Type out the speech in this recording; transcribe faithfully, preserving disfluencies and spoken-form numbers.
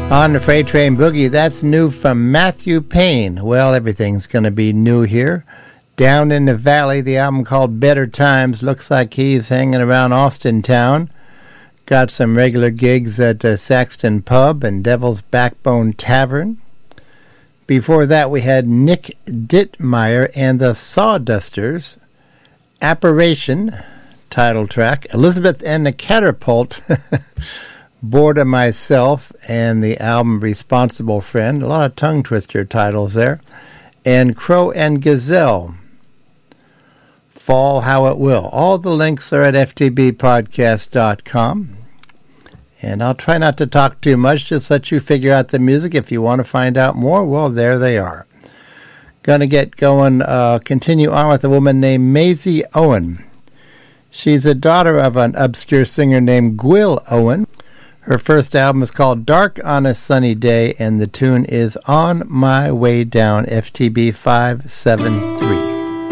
On the Freight Train Boogie, that's new from Matthew Payne. Well, everything's going to be new here. Down in the Valley, the album called Better Times. Looks like he's hanging around Austin Town. Got some regular gigs at uh, Saxton Pub and Devil's Backbone Tavern. Before that, we had Nick Dittmeyer and the Sawdusters. Apparition, title track. Elizabeth and the Catapult. Bored of Myself and the album Responsible Friend. A lot of tongue twister titles there. And Crow and Gazelle. Fall How It Will. All the links are at f t b podcast dot com. And I'll try not to talk too much, just let you figure out the music. If you want to find out more, well, there they are. Going to get going, uh, continue on with a woman named Maisie Owen. She's a daughter of an obscure singer named Gwyl Owen. Her first album is called Dark on a Sunny Day, and the tune is On My Way Down, F T B five seven three.